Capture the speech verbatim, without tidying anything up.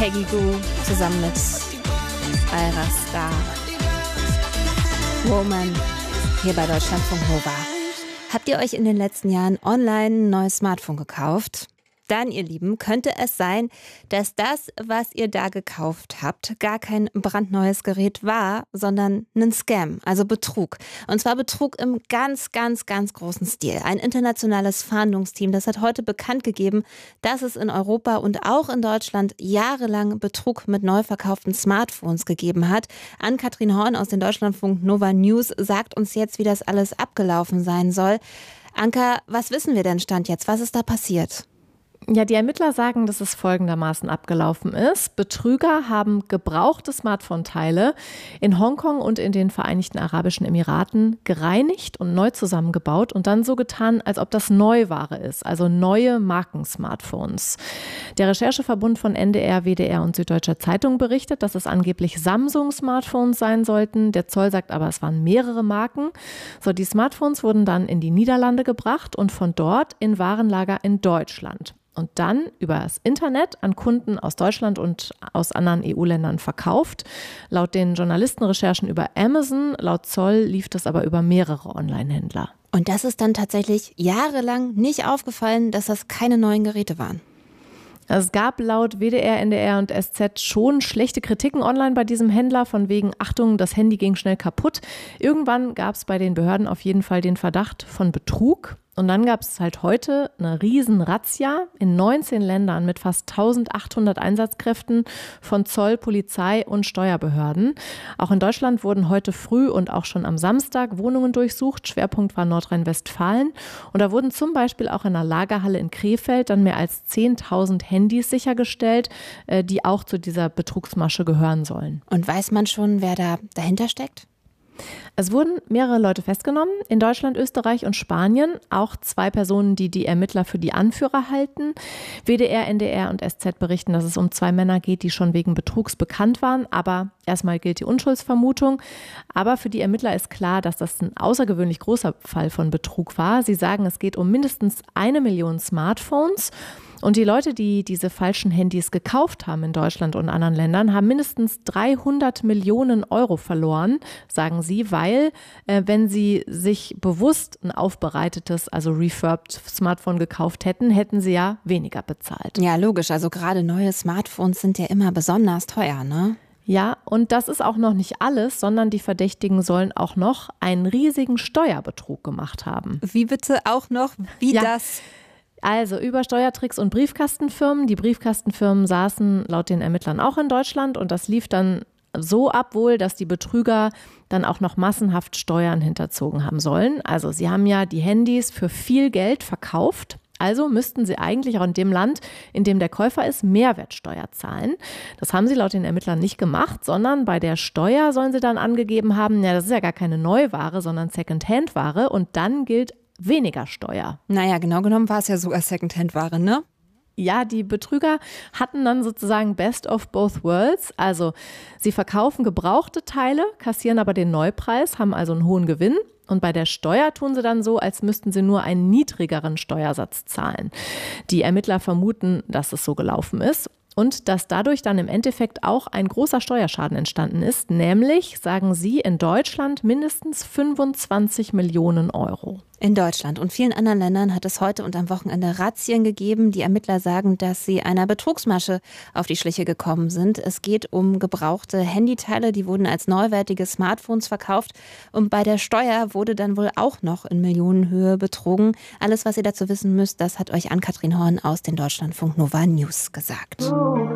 Peggy Gou zusammen mit Ayra Starr. Woman hier bei Deutschlandfunk Nova. Habt ihr euch in den letzten Jahren online ein neues Smartphone gekauft? Dann, ihr Lieben, könnte es sein, dass das, was ihr da gekauft habt, gar kein brandneues Gerät war, sondern ein Scam, also Betrug. Und zwar Betrug im ganz, ganz, ganz großen Stil. Ein internationales Fahndungsteam, das hat heute bekannt gegeben, dass es in Europa und auch in Deutschland jahrelang Betrug mit neu verkauften Smartphones gegeben hat. Ann-Kathrin Horn aus den Deutschlandfunk Nova News sagt uns jetzt, wie das alles abgelaufen sein soll. Anka, was wissen wir denn Stand jetzt? Was ist da passiert? Ja, die Ermittler sagen, dass es folgendermaßen abgelaufen ist. Betrüger haben gebrauchte Smartphone-Teile in Hongkong und in den Vereinigten Arabischen Emiraten gereinigt und neu zusammengebaut und dann so getan, als ob das Neuware ist, also neue Marken-Smartphones. Der Rechercheverbund von N D R, W D R und Süddeutscher Zeitung berichtet, dass es angeblich Samsung-Smartphones sein sollten. Der Zoll sagt aber, es waren mehrere Marken. So, die Smartphones wurden dann in die Niederlande gebracht und von dort in Warenlager in Deutschland. Und dann über das Internet an Kunden aus Deutschland und aus anderen E U-Ländern verkauft. Laut den Journalistenrecherchen über Amazon, laut Zoll lief das aber über mehrere Online-Händler. Und das ist dann tatsächlich jahrelang nicht aufgefallen, dass das keine neuen Geräte waren? Also es gab laut W D R, N D R und S Z schon schlechte Kritiken online bei diesem Händler, von wegen, Achtung, das Handy ging schnell kaputt. Irgendwann gab es bei den Behörden auf jeden Fall den Verdacht von Betrug. Und dann gab es halt heute eine riesen Razzia in neunzehn Ländern mit fast eintausendachthundert Einsatzkräften von Zoll, Polizei und Steuerbehörden. Auch in Deutschland wurden heute früh und auch schon am Samstag Wohnungen durchsucht. Schwerpunkt war Nordrhein-Westfalen. Und da wurden zum Beispiel auch in einer Lagerhalle in Krefeld dann mehr als zehntausend Handys sichergestellt, die auch zu dieser Betrugsmasche gehören sollen. Und weiß man schon, wer da dahinter steckt? Es wurden mehrere Leute festgenommen, in Deutschland, Österreich und Spanien. Auch zwei Personen, die die Ermittler für die Anführer halten. W D R, N D R und S Z berichten, dass es um zwei Männer geht, die schon wegen Betrugs bekannt waren. Aber erstmal gilt die Unschuldsvermutung. Aber für die Ermittler ist klar, dass das ein außergewöhnlich großer Fall von Betrug war. Sie sagen, es geht um mindestens eine Million Smartphones. Und die Leute, die diese falschen Handys gekauft haben in Deutschland und anderen Ländern, haben mindestens dreihundert Millionen Euro verloren, sagen sie, weil äh, wenn sie sich bewusst ein aufbereitetes, also refurbed Smartphone gekauft hätten, hätten sie ja weniger bezahlt. Ja, logisch. Also gerade neue Smartphones sind ja immer besonders teuer, ne? Ja, und das ist auch noch nicht alles, sondern die Verdächtigen sollen auch noch einen riesigen Steuerbetrug gemacht haben. Wie bitte auch noch? Wie ja. das? Also über Steuertricks und Briefkastenfirmen. Die Briefkastenfirmen saßen laut den Ermittlern auch in Deutschland und das lief dann so ab wohl, dass die Betrüger dann auch noch massenhaft Steuern hinterzogen haben sollen. Also sie haben ja die Handys für viel Geld verkauft. Also müssten sie eigentlich auch in dem Land, in dem der Käufer ist, Mehrwertsteuer zahlen. Das haben sie laut den Ermittlern nicht gemacht, sondern bei der Steuer sollen sie dann angegeben haben, ja, das ist ja gar keine Neuware, sondern Secondhand-Ware und dann gilt weniger Steuer. Naja, genau genommen war es ja sogar Secondhand-Ware, ne? Ja, die Betrüger hatten dann sozusagen Best of both worlds. Also sie verkaufen gebrauchte Teile, kassieren aber den Neupreis, haben also einen hohen Gewinn. Und bei der Steuer tun sie dann so, als müssten sie nur einen niedrigeren Steuersatz zahlen. Die Ermittler vermuten, dass es so gelaufen ist. Und dass dadurch dann im Endeffekt auch ein großer Steuerschaden entstanden ist, nämlich, sagen sie, in Deutschland mindestens fünfundzwanzig Millionen Euro. In Deutschland und vielen anderen Ländern hat es heute und am Wochenende Razzien gegeben. Die Ermittler sagen, dass sie einer Betrugsmasche auf die Schliche gekommen sind. Es geht um gebrauchte Handyteile, die wurden als neuwertige Smartphones verkauft. Und bei der Steuer wurde dann wohl auch noch in Millionenhöhe betrogen. Alles, was ihr dazu wissen müsst, das hat euch Ann-Kathrin Horn aus den Deutschlandfunk Nova News gesagt.